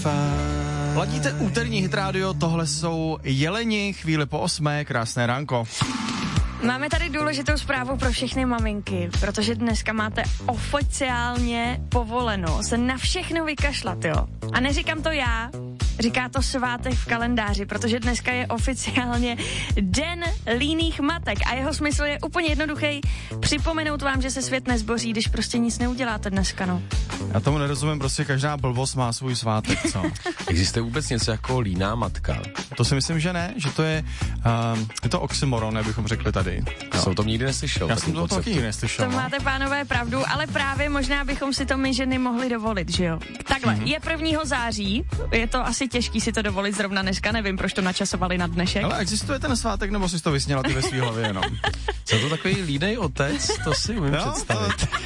Ladíte úterní Hit Radio, tohle jsou Jeleni, chvíli po 8, krásné ránko. Máme tady důležitou zprávu pro všechny maminky, protože dneska máte oficiálně povoleno se na všechno vykašlat, jo. A neříkám to já, říká to svátek v kalendáři, protože dneska je oficiálně Den líných matek a jeho smysl je úplně jednoduchý. Připomenout vám, že se svět nezboří, když prostě nic neuděláte dneska, no. Já tomu nerozumím, prostě každá blbost má svůj svátek, co? Existuje vůbec něco jako líná matka? To si myslím, že ne, že to je to oxymoron, bychom řekli tady. Já jsem to nikdy neslyšel. Já jsem to taky nikdy neslyšel. To máte, pánové, pravdu, ale právě možná bychom si to my ženy mohli dovolit, že jo? Takhle, je 1. září, je to asi těžký si to dovolit zrovna dneska, nevím, proč to načasovali na dnešek. Ale existuje ten svátek, nebo jsi to vysněla ty ve svý hlavě jenom? Jsou to takový línej otec, to si umím představit.